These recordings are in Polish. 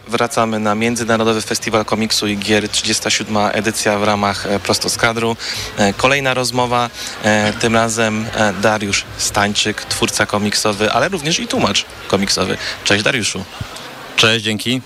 wracamy na Międzynarodowy Festiwal Komiksu i Gier, 37. edycja w ramach Prosto z kadru. Kolejna rozmowa, tym razem Dariusz Stańczyk, twórca komiksowy, ale również i tłumacz komiksowy. Cześć Dariuszu. Cześć, dzięki.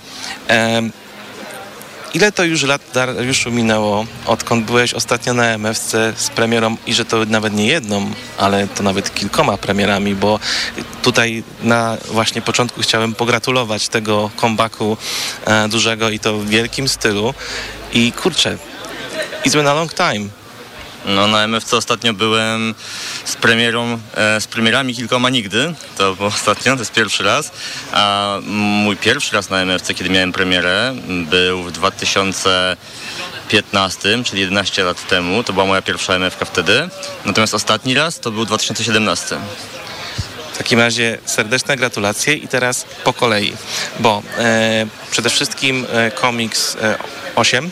Ile to już lat, Dariuszu, minęło, odkąd byłeś ostatnio na MFC z premierą i że to nawet nie jedną, ale to nawet kilkoma premierami, bo tutaj na właśnie początku chciałem pogratulować tego comebacku dużego i to w wielkim stylu i kurczę, it's been a long time. No, na MFC ostatnio byłem z premierami kilkoma nigdy, to było ostatnio, to jest pierwszy raz, a mój pierwszy raz na MFC, kiedy miałem premierę, był w 2015, czyli 11 lat temu, to była moja pierwsza MFK wtedy, natomiast ostatni raz to był 2017. W takim razie serdeczne gratulacje i teraz po kolei, bo przede wszystkim komiks 8,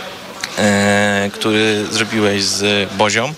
który zrobiłeś z Bozią.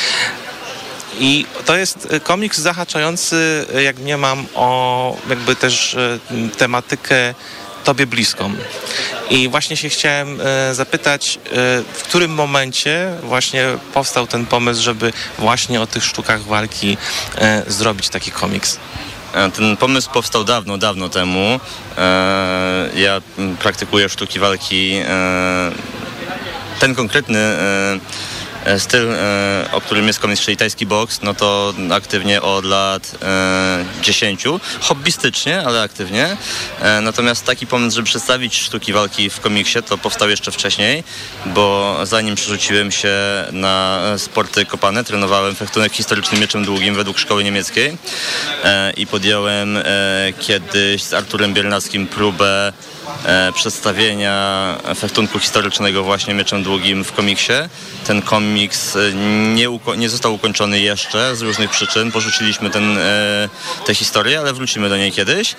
I to jest komiks zahaczający, jak mniemam, o jakby też tematykę tobie bliską. I właśnie się chciałem zapytać, w którym momencie właśnie powstał ten pomysł, żeby właśnie o tych sztukach walki zrobić taki komiks? Ten pomysł powstał dawno temu. Ja praktykuję sztuki walki. Ten konkretny styl, o którym jest komiks, czyli tajski boks, no to aktywnie od lat 10. Hobbystycznie, ale aktywnie. Natomiast taki pomysł, żeby przedstawić sztuki walki w komiksie, to powstał jeszcze wcześniej, bo zanim przerzuciłem się na sporty kopane, trenowałem fechtunek historyczny mieczem długim według szkoły niemieckiej i podjąłem kiedyś z Arturem Biernackim próbę przedstawienia fechtunku historycznego właśnie mieczem długim w komiksie. Ten komiks nie został ukończony jeszcze z różnych przyczyn. Porzuciliśmy tę historię, ale wrócimy do niej kiedyś.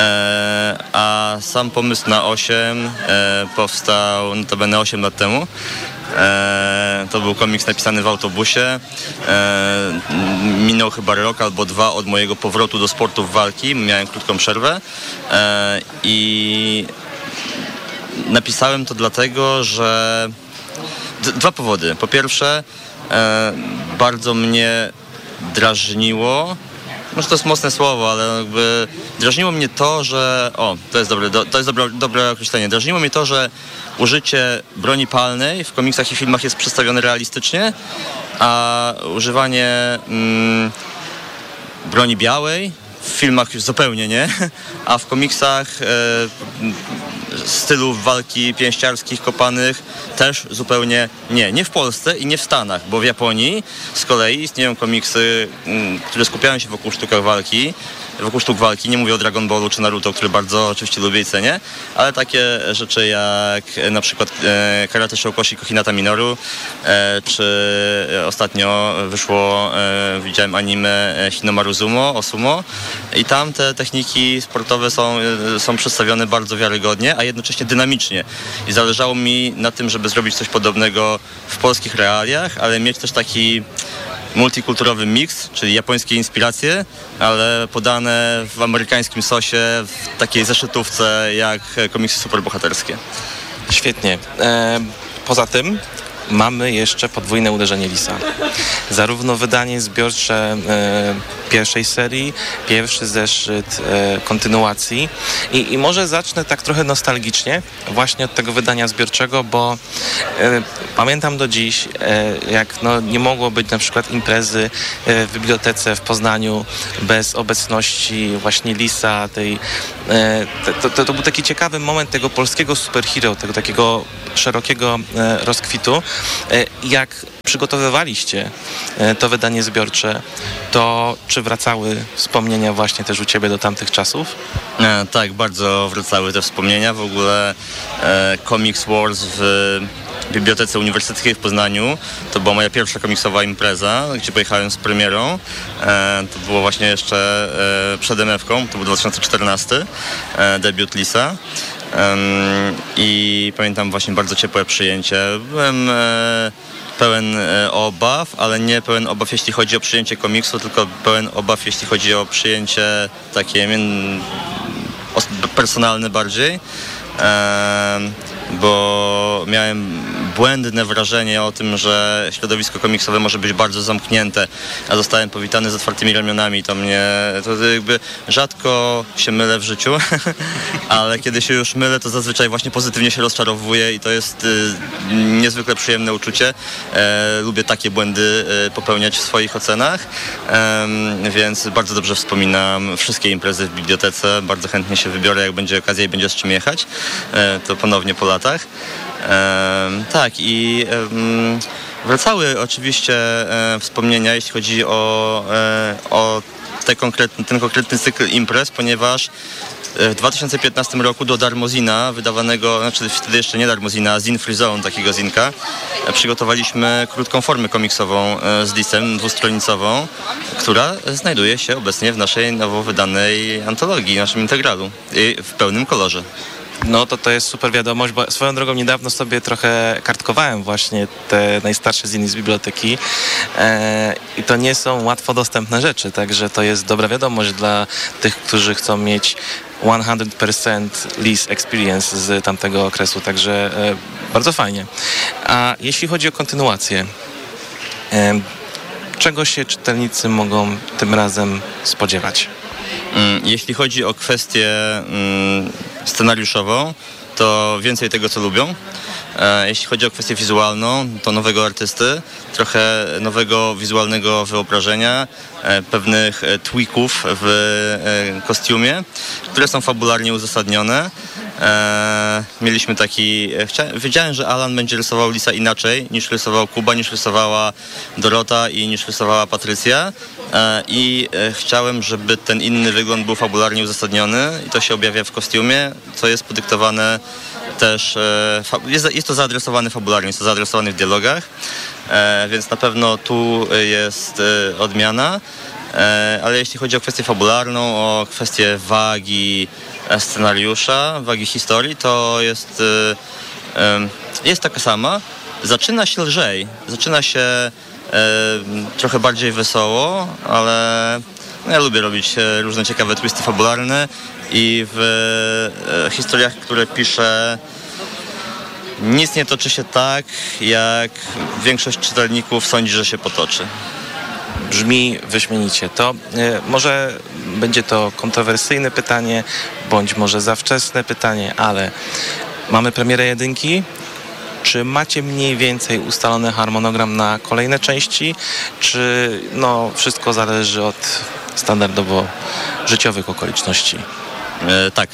A sam pomysł na 8 powstał notabene 8 lat temu. To był komiks napisany w autobusie. Minął chyba rok albo 2 od mojego powrotu do sportów walki. Miałem krótką przerwę i napisałem to dlatego, że dwa powody. Po pierwsze, bardzo mnie drażniło, może to jest mocne słowo, ale jakby drażniło mnie to, że to jest dobre określenie. Drażniło mnie to, że użycie broni palnej w komiksach i filmach jest przedstawione realistycznie, a używanie broni białej w filmach już zupełnie nie, a w komiksach stylów walki pięściarskich, kopanych też zupełnie nie. Nie w Polsce i nie w Stanach, bo w Japonii z kolei istnieją komiksy, które skupiają się wokół sztuk walki. Nie mówię o Dragon Ballu czy Naruto, które bardzo oczywiście lubię i cenię, ale takie rzeczy jak na przykład Karate Shoukoshi Kohinata Minoru, czy ostatnio widziałem anime Hinomaru Zumo o sumo i tam te techniki sportowe są przedstawione bardzo wiarygodnie, a jednocześnie dynamicznie. I zależało mi na tym, żeby zrobić coś podobnego w polskich realiach, ale mieć też taki multikulturowy miks, czyli japońskie inspiracje, ale podane w amerykańskim sosie, w takiej zeszytówce jak komiksy superbohaterskie. Świetnie. Poza tym mamy jeszcze podwójne uderzenie lisa. Zarówno wydanie zbiorcze pierwszej serii, pierwszy zeszyt kontynuacji i może zacznę tak trochę nostalgicznie właśnie od tego wydania zbiorczego, bo pamiętam do dziś, jak nie mogło być na przykład imprezy w bibliotece w Poznaniu bez obecności właśnie lisa. To był taki ciekawy moment tego polskiego superhero, tego takiego szerokiego rozkwitu. Jak przygotowywaliście to wydanie zbiorcze, to czy wracały wspomnienia właśnie też u ciebie do tamtych czasów? Tak, bardzo wracały te wspomnienia. W ogóle Comics Wars w Bibliotece Uniwersyteckiej w Poznaniu to była moja pierwsza komiksowa impreza, gdzie pojechałem z premierą. To było właśnie jeszcze przed MF-ką, to był 2014, debiut Lisa. I pamiętam właśnie bardzo ciepłe przyjęcie. Byłem pełen obaw, ale nie pełen obaw jeśli chodzi o przyjęcie komiksu, tylko pełen obaw jeśli chodzi o przyjęcie takie personalne bardziej. bo miałem błędne wrażenie o tym, że środowisko komiksowe może być bardzo zamknięte, a zostałem powitany z otwartymi ramionami. To jakby rzadko się mylę w życiu, ale kiedy się już mylę, to zazwyczaj właśnie pozytywnie się rozczarowuję i to jest niezwykle przyjemne uczucie. Lubię takie błędy popełniać w swoich ocenach, więc bardzo dobrze wspominam wszystkie imprezy w bibliotece. Bardzo chętnie się wybiorę, jak będzie okazja i będzie z czym jechać. To ponownie po latach. Tak i wracały oczywiście wspomnienia, jeśli chodzi o ten konkretny cykl imprez, ponieważ w 2015 roku do Darmozina wydawanego, znaczy wtedy jeszcze nie Darmozina, a Zin Free Zone, takiego zinka, przygotowaliśmy krótką formę komiksową z listem, dwustronicową, która znajduje się obecnie w naszej nowo wydanej antologii, naszym integralu w pełnym kolorze. No to jest super wiadomość, bo swoją drogą niedawno sobie trochę kartkowałem właśnie te najstarsze ziny z biblioteki i to nie są łatwo dostępne rzeczy, także to jest dobra wiadomość dla tych, którzy chcą mieć 100% Lee's Experience z tamtego okresu, także bardzo fajnie. A jeśli chodzi o kontynuację, czego się czytelnicy mogą tym razem spodziewać? Jeśli chodzi o kwestię scenariuszową, to więcej tego, co lubią. Jeśli chodzi o kwestię wizualną, to nowego artysty, trochę nowego wizualnego wyobrażenia, pewnych tweaków w kostiumie, które są fabularnie uzasadnione. Mieliśmy wiedziałem, że Alan będzie rysował Lisa inaczej niż rysował Kuba, niż rysowała Dorota i niż rysowała Patrycja i chciałem, żeby ten inny wygląd był fabularnie uzasadniony i to się objawia w kostiumie, co jest podyktowane też, jest to zaadresowane fabularnie, jest to zaadresowane w dialogach, więc na pewno tu jest odmiana, ale jeśli chodzi o kwestię fabularną, o kwestię wagi scenariusza, wagi historii, to jest taka sama. Zaczyna się lżej, zaczyna się trochę bardziej wesoło, ale ja lubię robić różne ciekawe twisty fabularne i w historiach, które piszę, nic nie toczy się tak, jak większość czytelników sądzi, że się potoczy. Brzmi wyśmienicie. To może będzie to kontrowersyjne pytanie, bądź może za wczesne pytanie, ale mamy premierę 1. Czy macie mniej więcej ustalony harmonogram na kolejne części, czy wszystko zależy od standardowo życiowych okoliczności? Tak.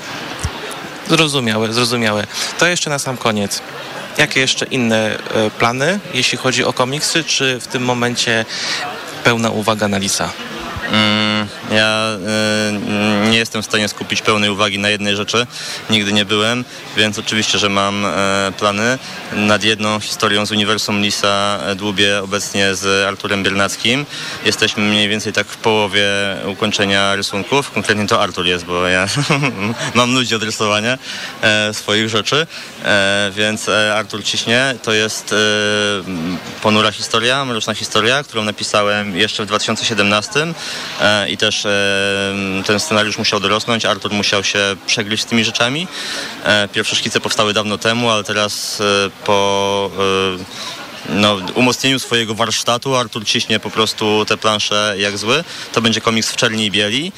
Zrozumiałe. To jeszcze na sam koniec. Jakie jeszcze inne plany, jeśli chodzi o komiksy, czy w tym momencie pełna uwaga na Lisa? Ja nie jestem w stanie skupić pełnej uwagi na jednej rzeczy. Nigdy nie byłem, więc oczywiście, że mam plany. Nad jedną historią z uniwersum Lisa dłubię obecnie z Arturem Biernackim. Jesteśmy mniej więcej tak w połowie ukończenia rysunków. Konkretnie to Artur jest, bo ja mam ludzi od rysowania swoich rzeczy, więc Artur ciśnie. To jest ponura historia, mroczna historia, którą napisałem jeszcze w 2017 i też ten scenariusz musiał dorosnąć, Artur musiał się przegryźć z tymi rzeczami. Pierwsze szkice powstały dawno temu, ale teraz po umocnieniu swojego warsztatu Artur ciśnie po prostu te plansze jak zły. To będzie komiks w czerni i bieli.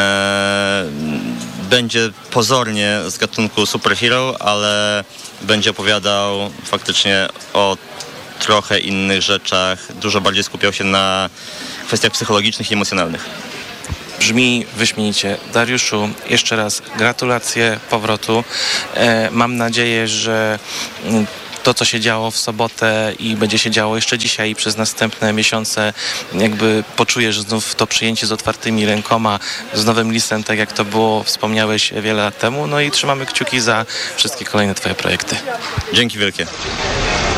Będzie pozornie z gatunku superhero, ale będzie opowiadał faktycznie o trochę innych rzeczach. Dużo bardziej skupiał się na kwestiach psychologicznych i emocjonalnych. Brzmi wyśmienicie. Dariuszu, jeszcze raz gratulacje powrotu. Mam nadzieję, że to, co się działo w sobotę i będzie się działo jeszcze dzisiaj i przez następne miesiące, jakby poczujesz znów to przyjęcie z otwartymi rękoma, z nowym listem, tak jak to było, wspomniałeś wiele lat temu. No i trzymamy kciuki za wszystkie kolejne Twoje projekty. Dzięki wielkie.